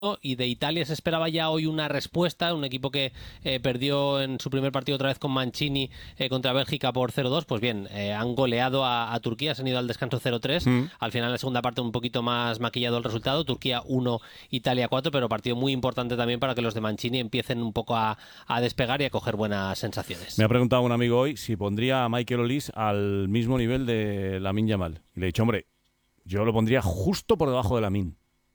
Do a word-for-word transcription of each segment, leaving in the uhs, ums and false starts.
y de Italia se esperaba ya hoy una respuesta, un equipo que eh, perdió en su primer partido otra vez con Mancini eh, contra Bélgica por cero dos, pues bien, eh, han goleado a, a Turquía, se han ido al descanso cero tres, mm. al final en la segunda parte un poquito más maquillado el resultado, Turquía uno, Italia cuatro, pero partido muy importante también para que los de Mancini empiecen un poco a, a despegar y a coger buenas sensaciones. Me ha preguntado un amigo hoy si pondría a Michael Olise al mismo nivel de Lamine Yamal, y le he dicho, hombre, yo lo pondría justo por debajo de Lamine.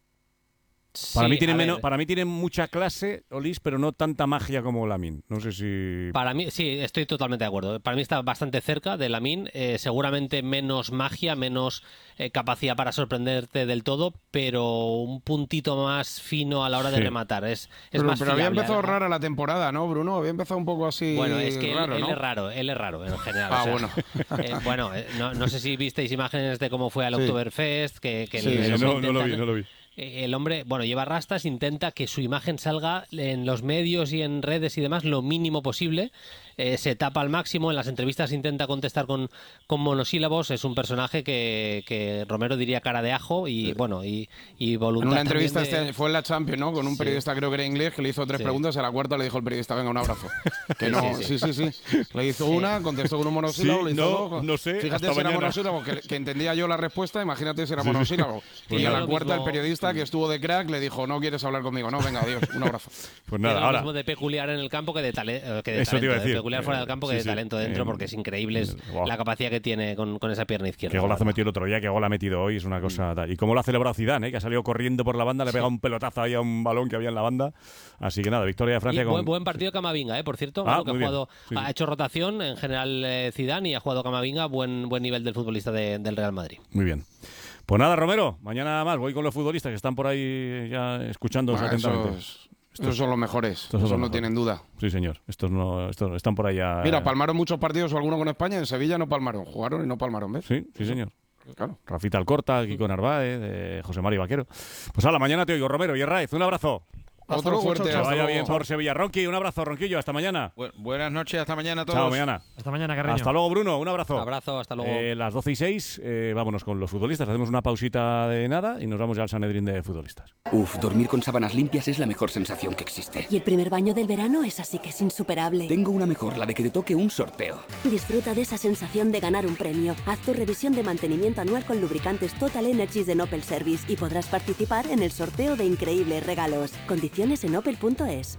Para, sí, mí tiene menos, para mí tiene mucha clase Olise, pero no tanta magia como Lamine. No sé si... Para mí, sí, estoy totalmente de acuerdo. Para mí está bastante cerca de Lamine. Eh, seguramente menos magia, menos eh, capacidad para sorprenderte del todo, pero un puntito más fino a la hora de sí. rematar. Es, es pero, más pero fiable. Había empezado rara la temporada, ¿no, Bruno? Había empezado un poco así. Bueno, es que raro, él, ¿no? él es raro, él es raro en general. Ah, o sea, bueno. Eh, bueno, eh, no, no sé si visteis imágenes de cómo fue al sí. Oktoberfest. Que, que sí, el, sí, no, no lo vi, no lo vi. El hombre, bueno, lleva rastas, intenta que su imagen salga en los medios y en redes y demás lo mínimo posible. Eh, se tapa al máximo, en las entrevistas intenta contestar con, con monosílabos. Es un personaje que, que Romero diría cara de ajo y, sí. bueno, y, y voluntad. En una entrevista de... este, fue en la Champions, ¿no? Con un periodista, sí. creo que era inglés, que le hizo tres sí. preguntas y a la cuarta le dijo el periodista, venga, un abrazo. Que no, sí, sí, sí. sí. Le hizo una, contestó con un monosílabo, sí, le hizo no, dos. No sé, fíjate si era monosílabo, que, que entendía yo la respuesta, imagínate si era monosílabo. Pues y nada. a la cuarta mismo... el periodista, que estuvo de crack, le dijo, no quieres hablar conmigo, no, venga, adiós, un abrazo. Pues nada, ahora. Lo mismo de peculiar en el campo que de, tale que de Eso talento, te iba a decir. de peculiar fuera del campo que sí, de talento dentro, eh, porque es increíble es wow. la capacidad que tiene con, con esa pierna izquierda. Qué golazo metió el otro día, qué gol ha metido hoy, es una cosa tal. Y cómo lo ha celebrado Zidane, ¿eh? Que ha salido corriendo por la banda, le pega sí. un pelotazo ahí a un balón que había en la banda. Así que nada, victoria de Francia. Y con... buen, buen partido Camavinga, ¿eh? Por cierto, ah, que ha, jugado, sí, sí. ha hecho rotación en general eh, Zidane y ha jugado Camavinga, buen, buen nivel del futbolista de, del Real Madrid. Muy bien. Pues nada, Romero, mañana más voy con los futbolistas que están por ahí ya escuchándonos bueno, atentamente. Esos, estos son los mejores, estos eso no mejores. Tienen duda. Sí, señor, estos no estos están por ahí ya... Mira, palmaron muchos partidos o alguno con España, en Sevilla no palmaron, jugaron y no palmaron, ¿ves? Sí, sí, señor. Claro. Rafita Alcorta, Kiko Narváez, eh, José María Vaquero. Pues a la mañana te oigo, Romero y Arraiz, un abrazo. Otro luego, fuerte. Que vaya bien por Sevilla. Ronqui, un abrazo, Ronquillo. Hasta mañana. Bu buenas noches, hasta mañana a todos. Chao, mañana. Hasta mañana, Carreño. Hasta luego, Bruno. Un abrazo. Un abrazo, hasta luego. Eh, las doce y seis, eh, vámonos con los futbolistas. Hacemos una pausita de nada y nos vamos ya al Sanedrín de futbolistas. Uf, dormir con sábanas limpias es la mejor sensación que existe. Y el primer baño del verano es así que es insuperable. Tengo una mejor, la de que te toque un sorteo. Disfruta de esa sensación de ganar un premio. Haz tu revisión de mantenimiento anual con lubricantes Total Energies de Opel Service y podrás participar en el sorteo de increíbles regalos. Condiciones en opel punto es.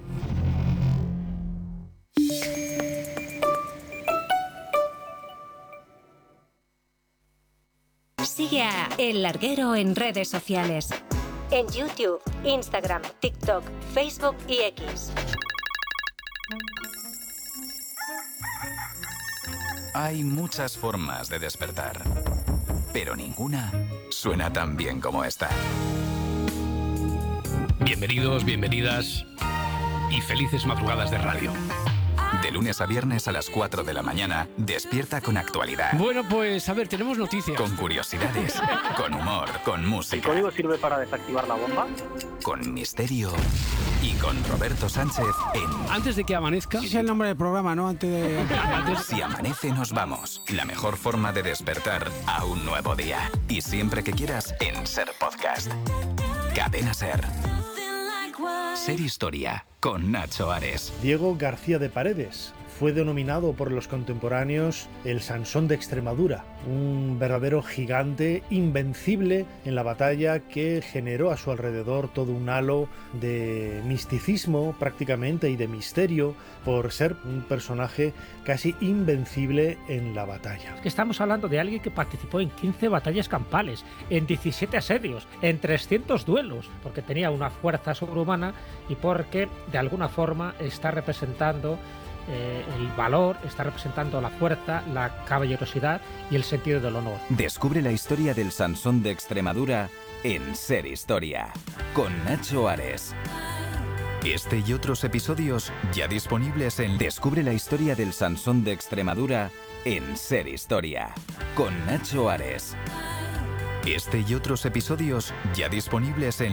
Sigue a El Larguero en redes sociales. En YouTube, Instagram, TikTok, Facebook y X. Hay muchas formas de despertar, pero ninguna suena tan bien como esta. Bienvenidos, bienvenidas y felices madrugadas de radio. De lunes a viernes a las cuatro de la mañana, despierta con actualidad. Bueno, pues a ver, tenemos noticias. Con curiosidades, con humor, con música. ¿El código sirve para desactivar la bomba? Con misterio y con Roberto Sánchez en... Antes de que amanezca... Ese es el nombre del programa, ¿no? Antes de... Antes... Si amanece nos vamos. La mejor forma de despertar a un nuevo día. Y siempre que quieras en Ser Podcast. Cadena Ser. Ser Historia, con Nacho Ares. Diego García de Paredes fue denominado por los contemporáneos el Sansón de Extremadura, un verdadero gigante invencible en la batalla que generó a su alrededor todo un halo de misticismo prácticamente y de misterio por ser un personaje casi invencible en la batalla. Es que estamos hablando de alguien que participó en quince batallas campales, en diecisiete asedios, en trescientos duelos, porque tenía una fuerza sobrehumana y porque de alguna forma está representando Eh, el valor, está representando la fuerza, la caballerosidad y el sentido del honor. Descubre la historia del Sansón de Extremadura en Ser Historia, con Nacho Ares. Este y otros episodios ya disponibles en Descubre la historia del Sansón de Extremadura en Ser Historia, con Nacho Ares. Este y otros episodios ya disponibles en